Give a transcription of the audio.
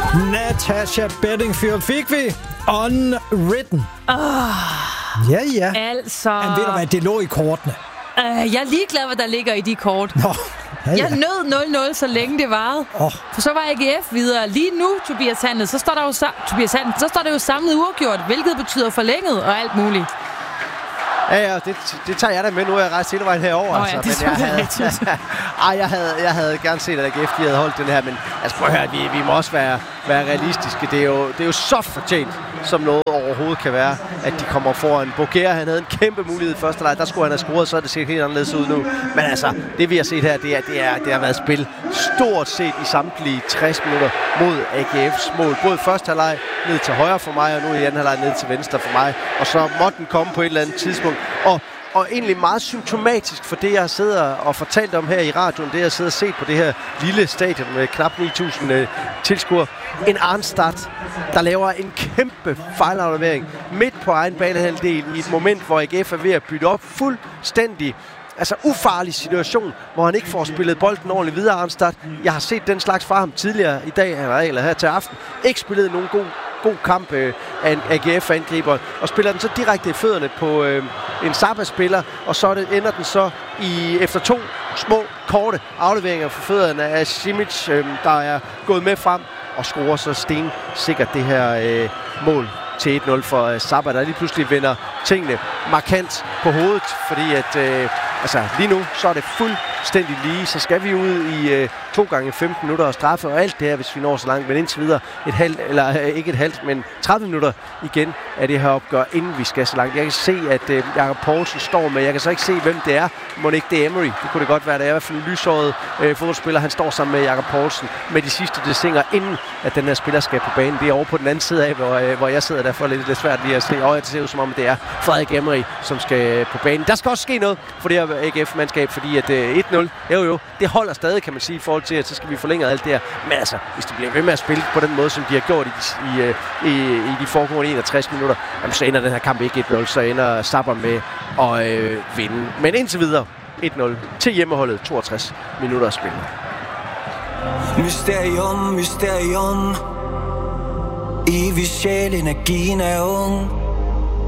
Natasha Bedingfield fik vi. Unwritten. Ja. Altså... Men ved du hvad, det lå i kortene. Jeg er ligeglad, hvad der ligger i de kort. Nå, ja. Jeg nød 0-0, så længe det varede. For så var AGF videre. Lige nu, Tobias Handel, så står det jo samlet uafgjort, hvilket betyder forlænget og alt muligt. Ja, det tager jeg da med. Nu er jeg rejst hele vejen herover. Ja, det jeg havde gerne set, at AGF de havde holdt den her, men altså prøv at høre, vi må også være realistiske. Det er jo så fortjent, som noget overhovedet kan være, at de kommer foran. Boker, han havde en kæmpe mulighed i første leg. Der skulle han have scoret, så er det set helt anderledes ud nu. Men altså, det vi har set her, det har været spil stort set i samtlige 60 minutter mod AGF's mål. Både første halvleg ned til højre for mig, og nu i anden halvleg ned til venstre for mig. Og så måtte den komme på et eller andet tidspunkt. Og egentlig meget symptomatisk for det, jeg sidder og fortalt om her i radioen, det jeg sidder og set på det her lille stadion med knap 9.000 tilskuere. En Arnstad, der laver en kæmpe fejlaflevering midt på egen banehalvdel i et moment, hvor AGF er ved at bytte op fuldstændig. Altså ufarlig situation, hvor han ikke får spillet bolden ordentligt videre, Arnstad. Jeg har set den slags fra ham tidligere i dag, eller her til aften. Ikke spillet nogen god kamp af en AGF-angriber, og spiller den så direkte i fødderne på en Zappa-spiller, og så ender den så efter 2 små, korte afleveringer for fødderne af Simic, der er gået med frem, og scorer så stensikkert det her mål til 1-0 for Zappa, der lige pludselig vender tingene markant på hovedet, fordi at lige nu, så er det fuldstændig lige. Så skal vi ud i 2 gange 15 minutter og straffe og alt det her, hvis vi når så langt. Men indtil videre ikke et halvt, men 30 minutter igen af det her opgør, inden vi skal så langt. Jeg kan se, at Jakob Poulsen står med. Jeg kan så ikke se, hvem det er. Må ikke det er Emery. Det kunne det godt være. Det er i hvert fald en lysåret fodboldspiller. Han står sammen med Jakob Poulsen med de sidste desinger, inden at den her spiller skal på banen. Det er over på den anden side af, hvor jeg sidder. Derfor er det svært lige at se. Og det ser ud som om, det er Frederik Emery, som skal på banen. Der skal også ske noget for det her AGF-mandskab, fordi at 1-0, det holder stadig, kan man sige, i forhold til, at så skal vi forlænge alt det her. Men altså, hvis de bliver ved med at spille på den måde, som de har gjort i de foregående 61 minutter, jamen, så ender den her kamp ikke 1-0, så ender Zappa med at vinde. Men indtil videre 1-0 til hjemmeholdet, 62 minutter at spille. Mysterium, evig sjæl, energien er ung.